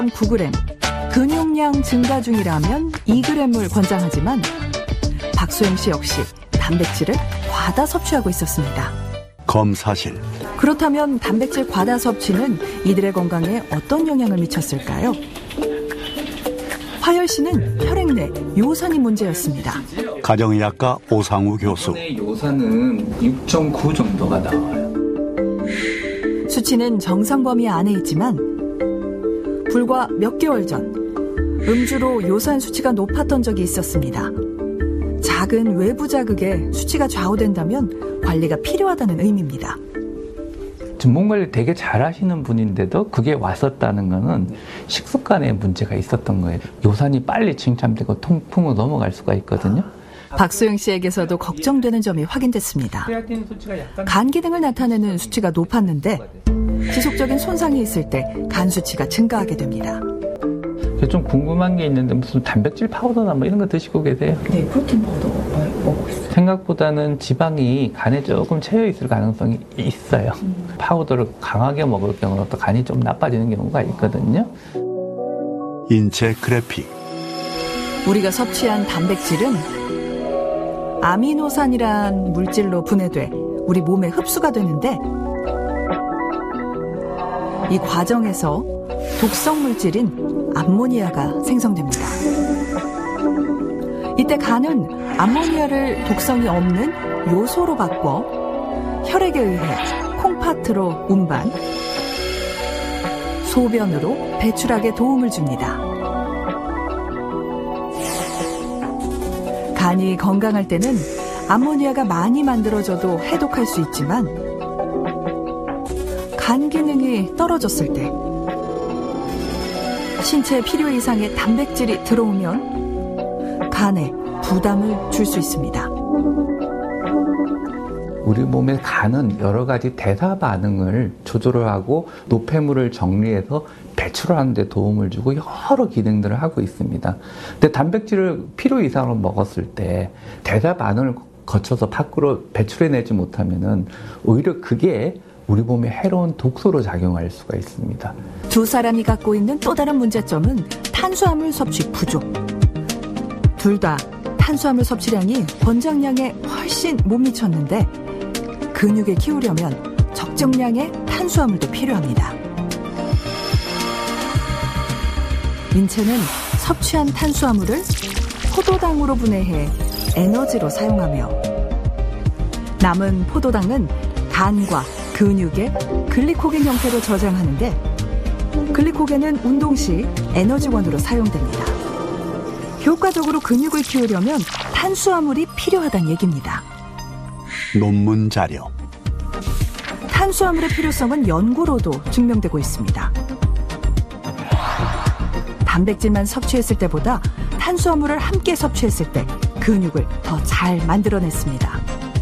9g, 근육량 증가 중이라면 2g을 권장하지만 박소영 씨 역시 단백질을 과다 섭취하고 있었습니다. 검사실. 그렇다면 단백질 과다 섭취는 이들의 건강에 어떤 영향을 미쳤을까요? 화열 씨는 혈액 내 요산이 문제였습니다. 가정의학과 오상우 교수. 요산은 6.9 정도가 나와요. 수치는 정상 범위 안에 있지만 불과 몇 개월 전 음주로 요산 수치가 높았던 적이 있었습니다. 작은 외부 자극에 수치가 좌우된다면 관리가 필요하다는 의미입니다. 몸관리 되게 잘하시는 분인데도 그게 왔었다는 거는 식습관에 문제가 있었던 거예요. 요산이 빨리 침착되고 통풍으로 넘어갈 수가 있거든요. 박소영 씨에게서도 걱정되는 점이 확인됐습니다. 간 기능을 나타내는 수치가 높았는데 지속적인 손상이 있을 때 간 수치가 증가하게 됩니다. 좀 궁금한 게 있는데 무슨 단백질 파우더나 뭐 이런 거 드시고 계세요? 네, 프로틴 파우더 먹고 있어요. 생각보다는 지방이 간에 조금 채여 있을 가능성이 있어요. 파우더를 강하게 먹을 경우는 또 간이 좀 나빠지는 경우가 있거든요. 인체 그래픽. 우리가 섭취한 단백질은 아미노산이란 물질로 분해돼 우리 몸에 흡수가 되는데 이 과정에서 독성 물질인 암모니아가 생성됩니다. 이때 간은 암모니아를 독성이 없는 요소로 바꿔 혈액에 의해 콩팥으로 운반, 소변으로 배출하게 도움을 줍니다. 간이 건강할 때는 암모니아가 많이 만들어져도 해독할 수 있지만 간 기능이 떨어졌을 때 신체 필요 이상의 단백질이 들어오면 간에 부담을 줄 수 있습니다. 우리 몸의 간은 여러 가지 대사 반응을 조절을 하고 노폐물을 정리해서 배출하는 데 도움을 주고 여러 기능들을 하고 있습니다. 근데 단백질을 필요 이상으로 먹었을 때 대사 반응을 거쳐서 밖으로 배출해내지 못하면은 오히려 그게 우리 몸에 해로운 독소로 작용할 수가 있습니다. 두 사람이 갖고 있는 또 다른 문제점은 탄수화물 섭취 부족. 둘 다 탄수화물 섭취량이 권장량에 훨씬 못 미쳤는데 근육을 키우려면 적정량의 탄수화물도 필요합니다. 인체는 섭취한 탄수화물을 포도당으로 분해해 에너지로 사용하며 남은 포도당은 간과 근육의 글리코겐 형태로 저장하는데 글리코겐은 운동 시 에너지원으로 사용됩니다. 효과적으로 근육을 키우려면 탄수화물이 필요하다는 얘기입니다. 논문 자료. 탄수화물의 필요성은 연구로도 증명되고 있습니다. 단백질만 섭취했을 때보다 탄수화물을 함께 섭취했을 때 근육을 더 잘 만들어냈습니다.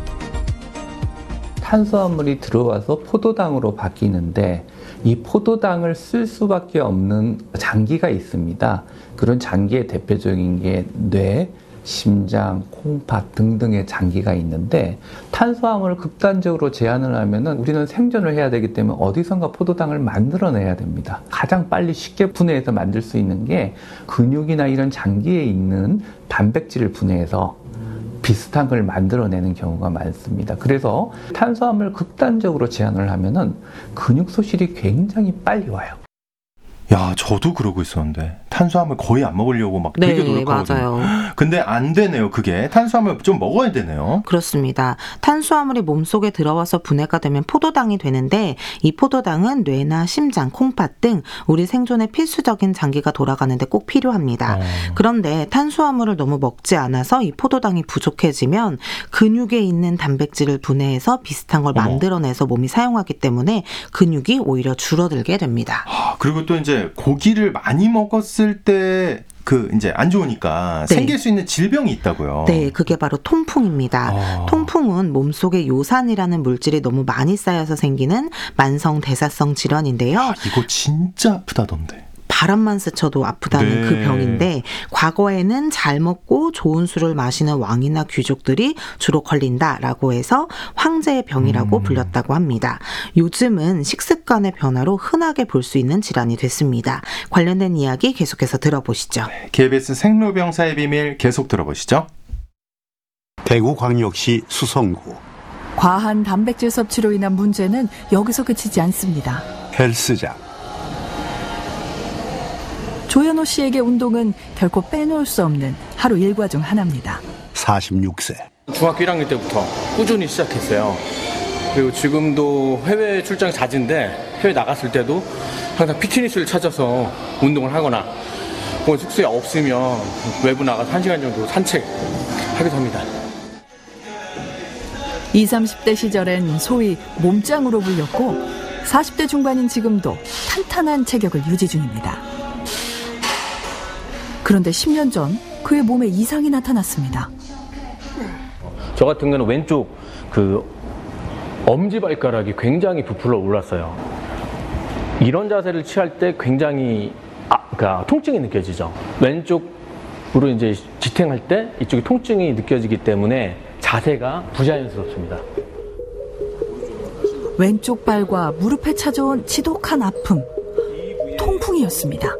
탄수화물이 들어와서 포도당으로 바뀌는데 이 포도당을 쓸 수밖에 없는 장기가 있습니다. 그런 장기의 대표적인 게 뇌, 심장, 콩팥 등등의 장기가 있는데 탄수화물을 극단적으로 제한을 하면은 우리는 생존을 해야 되기 때문에 어디선가 포도당을 만들어내야 됩니다. 가장 빨리 쉽게 분해해서 만들 수 있는 게 근육이나 이런 장기에 있는 단백질을 분해해서 비슷한 걸 만들어내는 경우가 많습니다. 그래서 탄수화물을 극단적으로 제한을 하면은 근육 소실이 굉장히 빨리 와요. 야, 저도 그러고 있었는데 탄수화물 거의 안 먹으려고 막 되게 노력하거든요. 맞아요. 근데 안 되네요. 그게 탄수화물 좀 먹어야 되네요. 그렇습니다. 탄수화물이 몸속에 들어와서 분해가 되면 포도당이 되는데 이 포도당은 뇌나 심장, 콩팥 등 우리 생존에 필수적인 장기가 돌아가는데 꼭 필요합니다. 그런데 탄수화물을 너무 먹지 않아서 이 포도당이 부족해지면 근육에 있는 단백질을 분해해서 비슷한 걸 만들어내서 몸이 사용하기 때문에 근육이 오히려 줄어들게 됩니다. 그리고 또 이제 고기를 많이 먹었을 때 이제 안 좋으니까 네. 생길 수 있는 질병이 있다고요. 네, 그게 바로 통풍입니다. 통풍은 몸속에 요산이라는 물질이 너무 많이 쌓여서 생기는 만성 대사성 질환인데요. 이거 진짜 아프다던데. 바람만 스쳐도 아프다는 그 병인데 과거에는 잘 먹고 좋은 술을 마시는 왕이나 귀족들이 주로 걸린다라고 해서 황제의 병이라고 불렸다고 합니다. 요즘은 식습관의 변화로 흔하게 볼 수 있는 질환이 됐습니다. 관련된 이야기 계속해서 들어보시죠. KBS 생로병사의 비밀 계속 들어보시죠. 대구광역시 수성구 과한 단백질 섭취로 인한 문제는 여기서 그치지 않습니다. 헬스장. 조현호 씨에게 운동은 결코 빼놓을 수 없는 하루 일과 중 하나입니다. 46세. 중학교 1학년 때부터 꾸준히 시작했어요. 그리고 지금도 해외 출장이 잦은데 해외 나갔을 때도 항상 피트니스를 찾아서 운동을 하거나 숙소에 없으면 외부 나가서 1시간 정도 산책하기도 합니다. 20, 30대 시절엔 소위 몸짱으로 불렸고 40대 중반인 지금도 탄탄한 체격을 유지 중입니다. 그런데 10년 전 그의 몸에 이상이 나타났습니다. 저 같은 경우는 왼쪽 엄지발가락이 굉장히 부풀어 올랐어요. 이런 자세를 취할 때 굉장히 그러니까 통증이 느껴지죠. 왼쪽으로 이제 지탱할 때 이쪽이 통증이 느껴지기 때문에 자세가 부자연스럽습니다. 왼쪽 발과 무릎에 찾아온 지독한 아픔, 통풍이었습니다.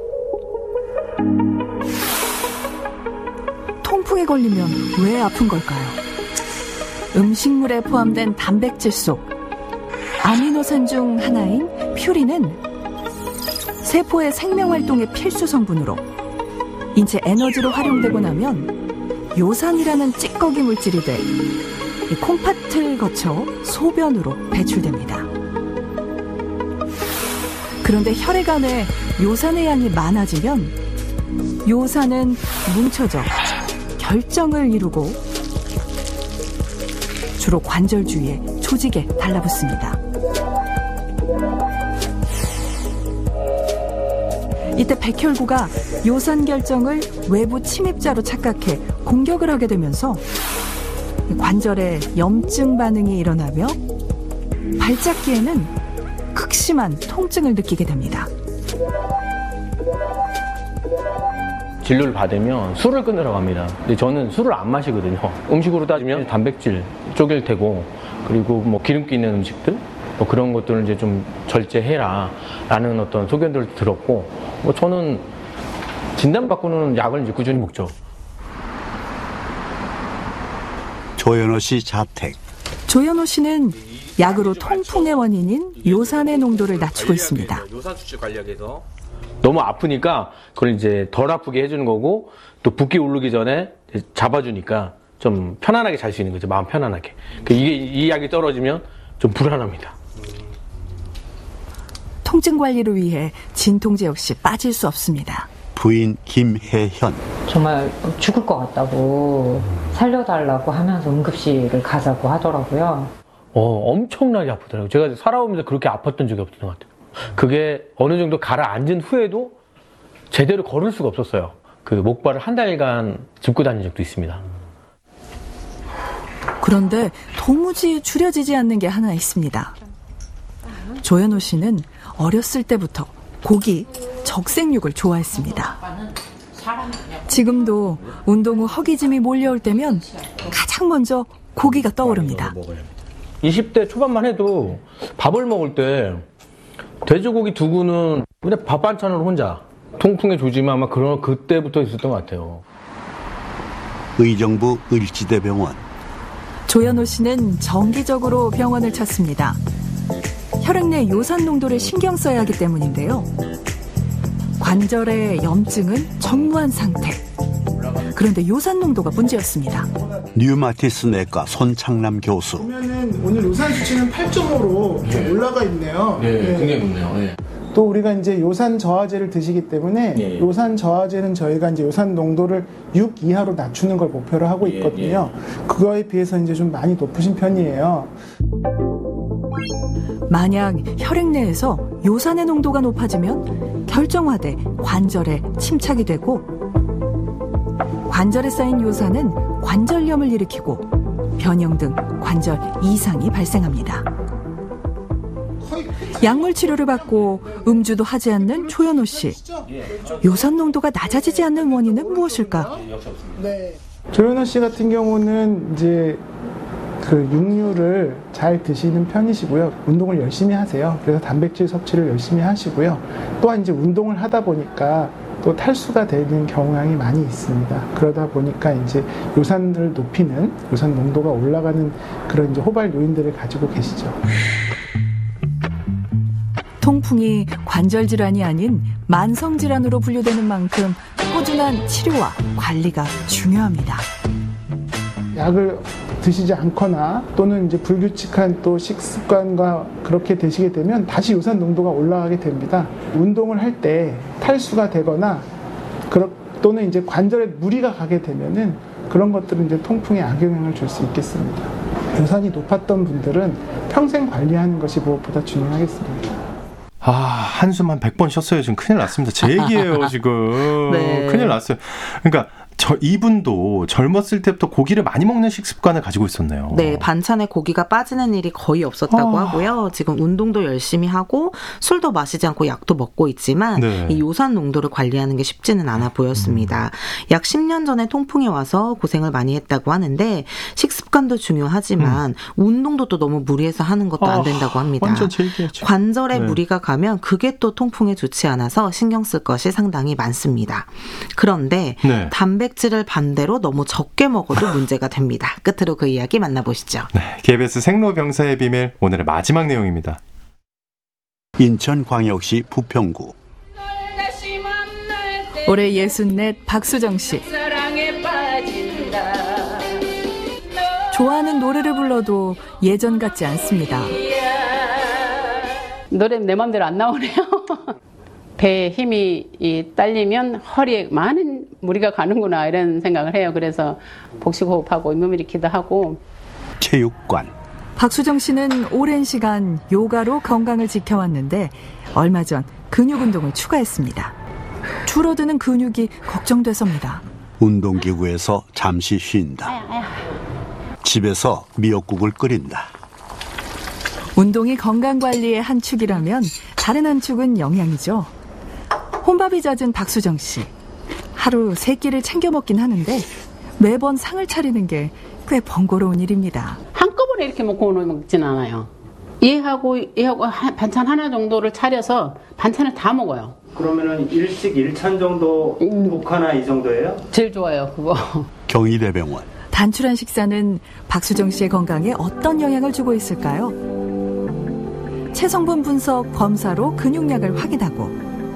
통풍에 걸리면 왜 아픈 걸까요? 음식물에 포함된 단백질 속 아미노산 중 하나인 퓨린은 세포의 생명활동의 필수 성분으로 인체 에너지로 활용되고 나면 요산이라는 찌꺼기 물질이 돼 콩팥을 거쳐 소변으로 배출됩니다. 그런데 혈액 안에 요산의 양이 많아지면 요산은 뭉쳐져 결정을 이루고 주로 관절 주위에 조직에 달라붙습니다. 이때 백혈구가 요산 결정을 외부 침입자로 착각해 공격을 하게 되면서 관절에 염증 반응이 일어나며 발작기에는 극심한 통증을 느끼게 됩니다. 진료를 받으면 술을 끊으라고 합니다. 근데 저는 술을 안 마시거든요. 음식으로 따지면 단백질 쪼갤 테고 그리고 뭐 기름기 있는 음식들 뭐 그런 것들을 이제 좀 절제해라 라는 어떤 소견들을 들었고 저는 진단받고는 약을 이제 꾸준히 먹죠. 조현호 씨 자택. 조현호 씨는 약으로 통풍의 원인인 요산의 농도를 낮추고 있습니다. 요산 수치 관리하기 위해서 너무 아프니까 그걸 이제 덜 아프게 해주는 거고 또 붓기 오르기 전에 잡아주니까 좀 편안하게 잘 수 있는 거죠. 마음 편안하게. 이 약이 떨어지면 좀 불안합니다. 통증 관리를 위해 진통제 역시 빠질 수 없습니다. 부인 김혜현. 정말 죽을 것 같다고 살려달라고 하면서 응급실을 가자고 하더라고요. 엄청나게 아프더라고요. 제가 살아오면서 그렇게 아팠던 적이 없던 것 같아요. 그게 어느 정도 가라앉은 후에도 제대로 걸을 수가 없었어요. 그 목발을 한 달간 짚고 다닌 적도 있습니다. 그런데 도무지 줄여지지 않는 게 하나 있습니다. 조현호 씨는 어렸을 때부터 고기, 적색육을 좋아했습니다. 지금도 운동 후 허기짐이 몰려올 때면 가장 먼저 고기가 떠오릅니다. 20대 초반만 해도 밥을 먹을 때 돼지고기 두부는 그냥 밥 반찬으로 혼자 통풍의 조짐이 아마 그때부터 있었던 것 같아요. 의정부 을지대병원. 조현호 씨는 정기적으로 병원을 찾습니다. 혈액 내 요산 농도를 신경 써야 하기 때문인데요. 관절의 염증은 전무한 상태. 그런데 요산 농도가 문제였습니다. 류마티스 내과 손창남 교수. 보면은 오늘 요산 수치는 8.5로 올라가 있네요. 네, 굉장히 높네요. 네. 또 우리가 이제 요산 저하제를 드시기 때문에 네. 요산 저하제는 저희가 이제 요산 농도를 6 이하로 낮추는 걸 목표로 하고 있거든요. 그거에 비해서 이제 좀 많이 높으신 편이에요. 만약 혈액 내에서 요산의 농도가 높아지면 결정화돼 관절에 침착이 되고 관절에 쌓인 요산은 관절염을 일으키고 변형 등 관절 이상이 발생합니다. 약물 치료를 받고 음주도 하지 않는 조현호 씨. 요산 농도가 낮아지지 않는 원인은 무엇일까? 조현호 씨 같은 경우는 이제 그 육류를 잘 드시는 편이시고요. 운동을 열심히 하세요. 그래서 단백질 섭취를 열심히 하시고요. 또한 이제 운동을 하다 보니까 또 탈수가 되는 경향이 많이 있습니다. 그러다 보니까 이제 요산을 높이는, 요산 농도가 올라가는 그런 이제 호발 요인들을 가지고 계시죠. 통풍이 관절 질환이 아닌 만성 질환으로 분류되는 만큼 꾸준한 치료와 관리가 중요합니다. 약을 드시지 않거나 또는 이제 불규칙한 또 식습관과 그렇게 되시게 되면 다시 요산 농도가 올라가게 됩니다. 운동을 할 때 탈수가 되거나 또는 이제 관절에 무리가 가게 되면은 그런 것들은 이제 통풍에 악영향을 줄 수 있겠습니다. 요산이 높았던 분들은 평생 관리하는 것이 무엇보다 중요하겠습니다. 한숨 100번 쉬었어요. 지금 큰일 났습니다. 제 얘기예요, 지금. 네. 큰일 났어요. 그러니까 이분도 젊었을 때부터 고기를 많이 먹는 식습관을 가지고 있었네요. 네, 반찬에 고기가 빠지는 일이 거의 없었다고 하고요. 지금 운동도 열심히 하고 술도 마시지 않고 약도 먹고 있지만 네. 이 요산 농도를 관리하는 게 쉽지는 않아 보였습니다. 약 10년 전에 통풍이 와서 고생을 많이 했다고 하는데 식습관도 중요하지만 운동도 또 너무 무리해서 하는 것도 안 된다고 합니다. 완전 제 얘기였죠. 관절에 네. 무리가 가면 그게 또 통풍에 좋지 않아서 신경 쓸 것이 상당히 많습니다. 그런데 네. 단백질을 반대로 너무 적게 먹어도 문제가 됩니다. 끝으로 그 이야기 만나보시죠. 네, KBS 생로병사의 비밀 오늘의 마지막 내용입니다. 인천광역시 부평구. 올해 64 박수정 씨. 좋아하는 노래를 불러도 예전 같지 않습니다. 노래는 내 맘대로 안 나오네요. 배에 힘이 딸리면 허리에 많은 무리가 가는구나 이런 생각을 해요. 그래서 복식호흡하고 잇몸일으키기도 하고. 체육관. 박수정 씨는 오랜 시간 요가로 건강을 지켜왔는데 얼마 전 근육 운동을 추가했습니다. 줄어드는 근육이 걱정돼서입니다. 운동기구에서 잠시 쉰다. 집에서 미역국을 끓인다. 운동이 건강관리의 한 축이라면 다른 한 축은 영양이죠. 혼밥이 잦은 박수정 씨. 하루 3끼를 챙겨 먹긴 하는데 매번 상을 차리는 게 꽤 번거로운 일입니다. 한꺼번에 이렇게 먹지는 않아요. 얘하고 반찬 하나 정도를 차려서 반찬을 다 먹어요. 그러면은 일식 1찬 정도 국 하나 이 정도예요? 제일 좋아요, 그거. 경희대병원. 단출한 식사는 박수정 씨의 건강에 어떤 영향을 주고 있을까요? 체성분 분석 검사로 근육량을 확인하고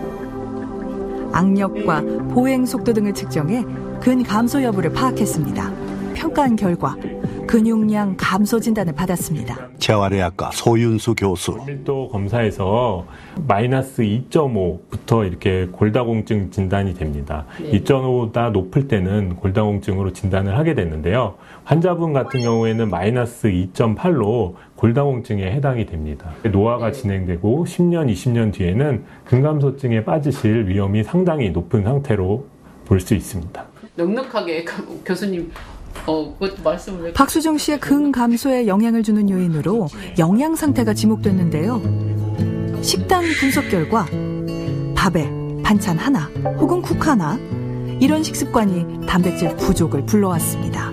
악력과 보행 속도 등을 측정해 근 감소 여부를 파악했습니다. 평가한 결과 근육량 감소 진단을 받았습니다. 재활의학과 소윤수 교수. 밀도 검사에서 마이너스 2.5부터 이렇게 골다공증 진단이 됩니다. 2.5보다 높을 때는 골다공증으로 진단을 하게 됐는데요. 환자분 같은 경우에는 마이너스 2.8로 골다공증에 해당이 됩니다. 노화가 진행되고 10년, 20년 뒤에는 근감소증에 빠지실 위험이 상당히 높은 상태로 볼 수 있습니다. 넉넉하게 교수님 그것도 말씀을. 박수정 씨의 근 감소에 영향을 주는 요인으로 영양 상태가 지목됐는데요. 식단 분석 결과 밥에 반찬 하나 혹은 국 하나 이런 식습관이 단백질 부족을 불러왔습니다.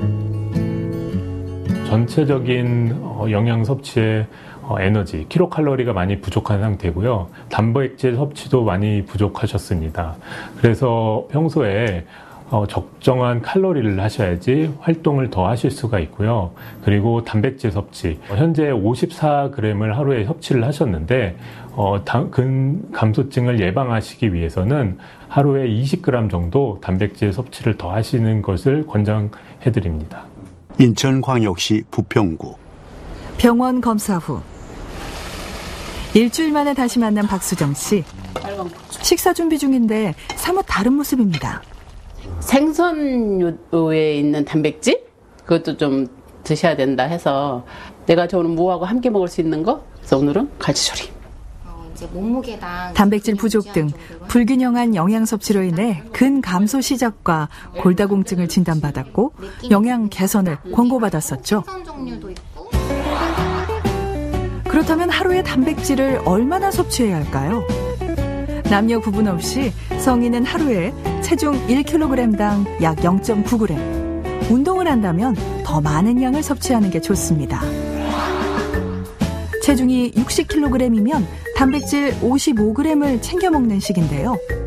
전체적인 영양 섭취에 에너지, 킬로칼로리가 많이 부족한 상태고요. 단백질 섭취도 많이 부족하셨습니다. 그래서 평소에 적정한 칼로리를 하셔야지 활동을 더 하실 수가 있고요. 그리고 단백질 섭취, 현재 54g을 하루에 섭취를 하셨는데 근 감소증을 예방하시기 위해서는 하루에 20g 정도 단백질 섭취를 더 하시는 것을 권장해드립니다. 인천광역시 부평구. 병원 검사 후 일주일 만에 다시 만난 박수정 씨. 식사 준비 중인데 사뭇 다른 모습입니다. 생선류에 있는 단백질? 그것도 좀 드셔야 된다 해서 내가 좋아하는 무하고 함께 먹을 수 있는 거? 그래서 오늘은 갈치조림. 이제 몸무게당 단백질 부족 등 불균형한 영양 섭취로 인해 근 감소 시작과 골다공증을 진단받았고 영양 개선을 권고받았었죠. 그렇다면 하루에 단백질을 얼마나 섭취해야 할까요? 남녀 구분 없이 성인은 하루에 체중 1kg당 약 0.9g, 운동을 한다면 더 많은 양을 섭취하는 게 좋습니다. 체중이 60kg이면 단백질 55g을 챙겨 먹는 식인데요.